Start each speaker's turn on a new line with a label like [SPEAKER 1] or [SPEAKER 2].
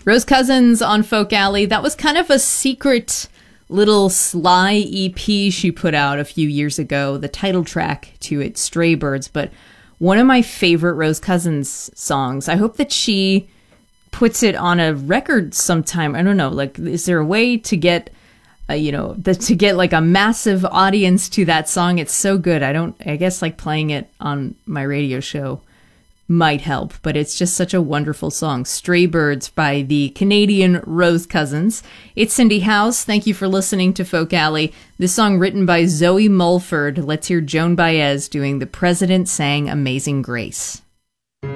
[SPEAKER 1] Rose Cousins on Folk Alley. That was kind of a secret little sly EP she put out a few years ago, the title track to it, Stray Birds. But one of my favorite Rose Cousins songs. I hope that she puts it on a record sometime. I don't know, like, is there a way to get, to get like a massive audience to that song? It's so good. I guess like playing it on my radio show might help, but it's just such a wonderful song. Stray Birds by the Canadian Rose Cousins. It's Cindy House. Thank you for listening to Folk Alley. This song written by Zoe Mulford. Let's hear Joan Baez doing The President Sang Amazing Grace.